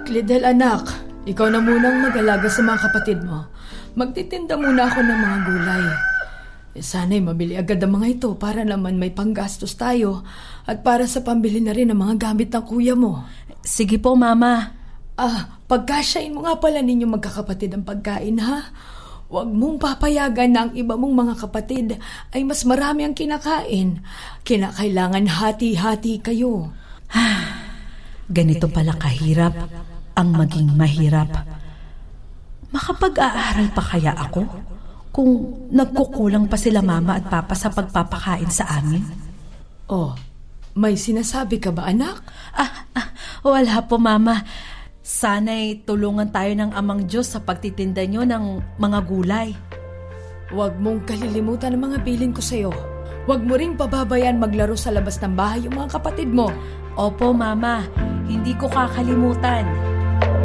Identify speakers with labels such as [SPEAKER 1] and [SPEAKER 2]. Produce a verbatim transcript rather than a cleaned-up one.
[SPEAKER 1] Clydel, anak, ikaw na munang mag-alaga sa mga kapatid mo. Magtitinda muna ako ng mga gulay. Eh, sana'y mabili agad ang mga ito para naman may panggastos tayo at para sa pambili na rin ng mga gamit ng kuya mo.
[SPEAKER 2] Sige po, Mama.
[SPEAKER 1] Ah, pagkasyain mo nga pala ninyo magkakapatid ang pagkain, ha? Huwag mong papayagan na ang iba mong mga kapatid ay mas marami ang kinakain. Kinakailangan hati-hati kayo.
[SPEAKER 2] Ganito pala kahirap ang maging mahirap. Makapag-aaral pa kaya ako kung nagkukulang pa sila Mama at Papa sa pagpapakain sa amin?
[SPEAKER 1] Oh, may sinasabi ka ba, anak?
[SPEAKER 2] Ah, ah wala po, Mama. Sana'y tulungan tayo ng Amang Diyos sa pagtitinda nyo ng mga gulay.
[SPEAKER 1] Huwag mong kalilimutan ang mga bilin ko sa'yo. Huwag mo ring pababayaan maglaro sa labas ng bahay yung mga kapatid mo.
[SPEAKER 2] Opo, Mama. Hindi ko kakalimutan.